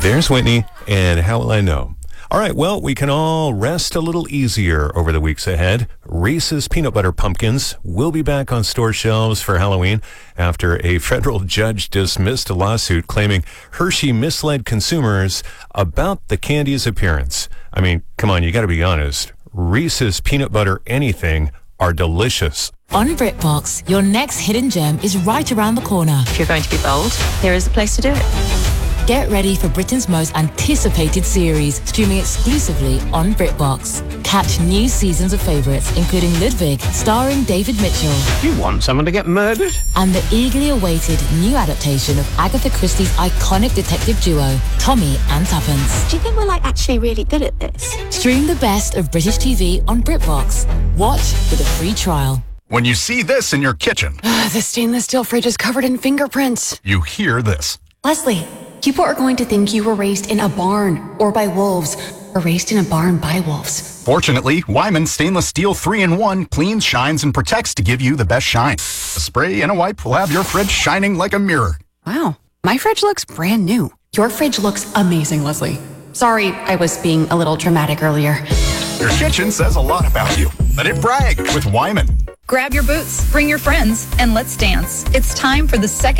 There's Whitney, and How Will I Know? All right, well, we can all rest a little easier over the weeks ahead. Reese's Peanut Butter Pumpkins will be back on store shelves for Halloween after a federal judge dismissed a lawsuit claiming Hershey misled consumers about the candy's appearance. I mean, come on, you got to be honest. Reese's Peanut Butter anything are delicious. On BritBox, your next hidden gem is right around the corner. If you're going to be bold, here is the place to do it. Get ready for Britain's most anticipated series, streaming exclusively on BritBox. Catch new seasons of favourites, including Ludwig, starring David Mitchell. You want someone to get murdered? And the eagerly awaited new adaptation of Agatha Christie's iconic detective duo, Tommy and Tuppence. Do you think we're actually really good at this? Stream the best of British TV on BritBox. Watch with a free trial. When you see this in your kitchen, The stainless steel fridge is covered in fingerprints. you hear this. Leslie, people are going to think you were raised in a barn or by wolves, or raised in a barn by wolves. Fortunately, Wyman Stainless Steel 3-in-1 cleans, shines, and protects to give you the best shine. A spray and a wipe will have your fridge shining like a mirror. Wow, my fridge looks brand new. Your fridge looks amazing, Leslie. Sorry, I was being a little dramatic earlier. Your kitchen says a lot about you. Let it brag with Wyman. Grab your boots, bring your friends, and let's dance. It's time for the second